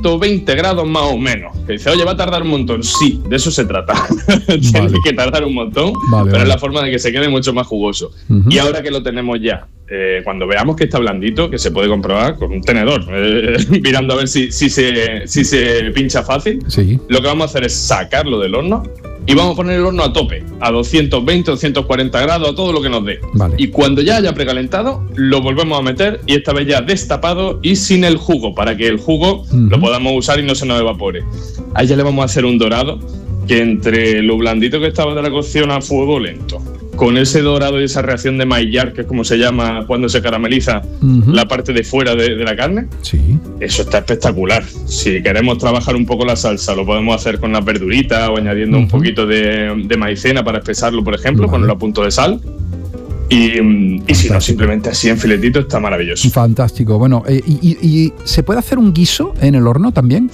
120 grados más o menos. Que dice, oye, va a tardar un montón. Sí, de eso se trata. Tiene que tardar un montón, pero es la forma de que se quede mucho más jugoso. Y ahora que lo tenemos ya, cuando veamos que está blandito, que se puede comprobar con un tenedor, mirando a ver si se pincha fácil, lo que vamos a hacer es sacarlo del horno y vamos a poner el horno a tope, a 220, 240 grados, a todo lo que nos dé. Y cuando ya haya precalentado, lo volvemos a meter y esta vez ya destapado y sin el jugo, para que el jugo lo podamos usar y no se nos evapore. Ahí ya le vamos a hacer un dorado que entre lo blandito que estaba de la cocción a fuego lento, con ese dorado y esa reacción de maillar, que es como se llama cuando se carameliza la parte de fuera de la carne, eso está espectacular. Si queremos trabajar un poco la salsa, lo podemos hacer con las verduritas o añadiendo un poquito de maicena para espesarlo, por ejemplo, ponerlo a punto de sal. Y si no, simplemente así en filetito está maravilloso. Fantástico. Bueno, ¿y se puede hacer un guiso en el horno también?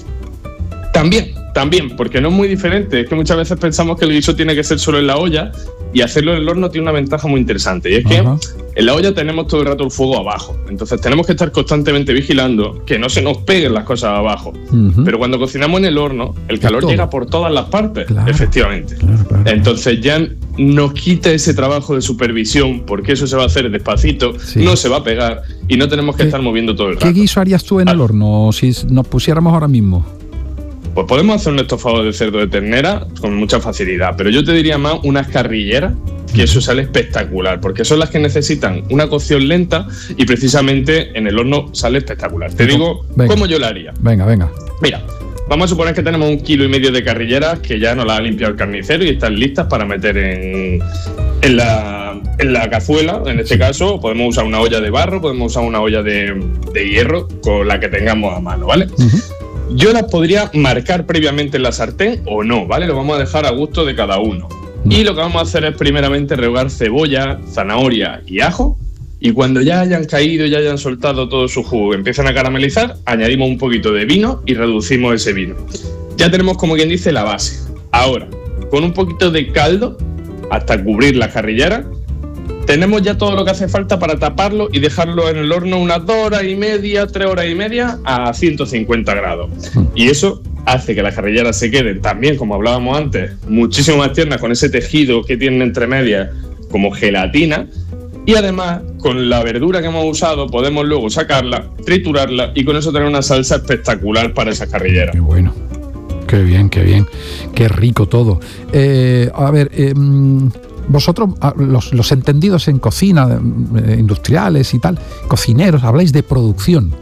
También, porque no es muy diferente. Es que muchas veces pensamos que el guiso tiene que ser solo en la olla, y hacerlo en el horno tiene una ventaja muy interesante, y es que en la olla tenemos todo el rato el fuego abajo, entonces tenemos que estar constantemente vigilando que no se nos peguen las cosas abajo. Pero cuando cocinamos en el horno, el calor llega por todas las partes, efectivamente. Entonces ya nos quita ese trabajo de supervisión, porque eso se va a hacer despacito, no se va a pegar y no tenemos que estar moviendo todo el rato. ¿Qué guiso harías tú en el horno si nos pusiéramos ahora mismo? Pues podemos hacer un estofado de cerdo de ternera con mucha facilidad, pero yo te diría más unas carrilleras, que eso sale espectacular, porque son las que necesitan una cocción lenta y precisamente en el horno sale espectacular. Te digo cómo yo la haría. Venga. Mira, vamos a suponer que tenemos 1,5 kilos de carrilleras que ya nos las ha limpiado el carnicero y están listas para meter en la cazuela. En este caso podemos usar una olla de barro, podemos usar una olla de hierro, con la que tengamos a mano, ¿vale? Yo las podría marcar previamente en la sartén o no, ¿vale? Lo vamos a dejar a gusto de cada uno. Y lo que vamos a hacer es primeramente rehogar cebolla, zanahoria y ajo. Y cuando ya hayan caído, ya hayan soltado todo su jugo, empiezan a caramelizar, añadimos un poquito de vino y reducimos ese vino. Ya tenemos, como quien dice, la base. Ahora, con un poquito de caldo, hasta cubrir las carrilleras, tenemos ya todo lo que hace falta para taparlo y dejarlo en el horno unas 2 horas y media, 3 horas y media a 150 grados. Y eso hace que las carrilleras se queden también, como hablábamos antes, muchísimo más tiernas, con ese tejido que tienen entre medias como gelatina. Y además, con la verdura que hemos usado, podemos luego sacarla, triturarla y con eso tener una salsa espectacular para esas carrilleras. Qué bueno. Qué bien. Qué rico todo. Vosotros, los entendidos en cocina, industriales y tal, cocineros, habláis de producción.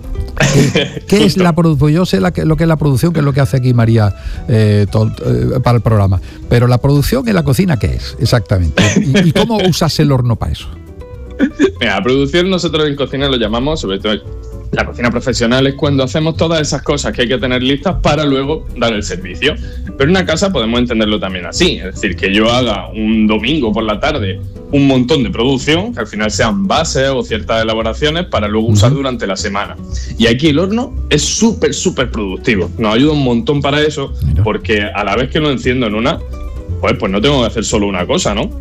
¿Qué es la producción? Yo sé lo que es la producción, que es lo que hace aquí María para el programa. Pero la producción en la cocina, ¿qué es exactamente? ¿Y cómo usas el horno para eso? Mira, la producción nosotros en cocina lo llamamos, sobre todo la cocina profesional, es cuando hacemos todas esas cosas que hay que tener listas para luego dar el servicio. Pero en una casa podemos entenderlo también así, es decir, que yo haga un domingo por la tarde un montón de producción, que al final sean bases o ciertas elaboraciones para luego usar durante la semana. Y aquí el horno es súper productivo, nos ayuda un montón para eso, porque a la vez que lo enciendo en una, pues no tengo que hacer solo una cosa, ¿no?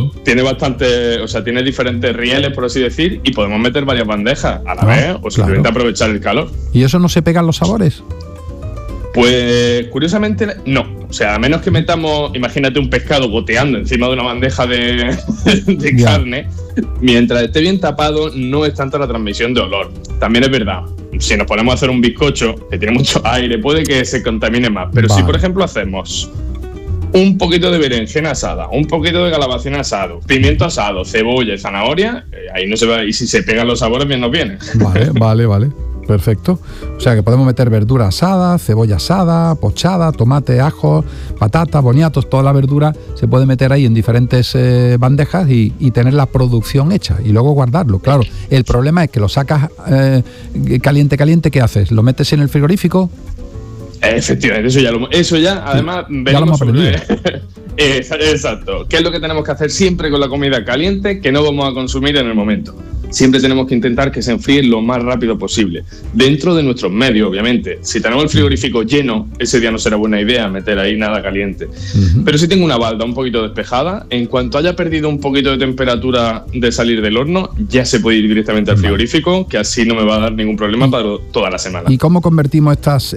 Tiene diferentes rieles, por así decir, y podemos meter varias bandejas a la vez, o simplemente aprovechar el calor. ¿Y eso no se pegan los sabores? Pues curiosamente no. O sea, a menos que metamos, imagínate un pescado goteando encima de una bandeja de carne, mientras esté bien tapado no es tanta la transmisión de olor. También es verdad, si nos ponemos a hacer un bizcocho que tiene mucho aire, puede que se contamine más. Pero si por ejemplo hacemos un poquito de berenjena asada, un poquito de calabacín asado, pimiento asado, cebolla y zanahoria, ahí no se va, y si se pegan los sabores bien nos viene. Vale. Perfecto. O sea que podemos meter verdura asada, cebolla asada, pochada, tomate, ajo, patata, boniatos, toda la verdura se puede meter ahí en diferentes bandejas y tener la producción hecha y luego guardarlo. Claro, el problema es que lo sacas caliente, ¿qué haces? ¿Lo metes en el frigorífico? Efectivamente, eso ya además ya lo hemos aprendido. Exacto. ¿Qué es lo que tenemos que hacer siempre con la comida caliente que no vamos a consumir en el momento? Siempre tenemos que intentar que se enfríe lo más rápido posible, dentro de nuestros medios, obviamente. Si tenemos el frigorífico lleno, ese día no será buena idea meter ahí nada caliente. Pero si tengo una balda un poquito despejada, en cuanto haya perdido un poquito de temperatura de salir del horno, ya se puede ir directamente al frigorífico, que así no me va a dar ningún problema para toda la semana. ¿Y cómo convertimos estas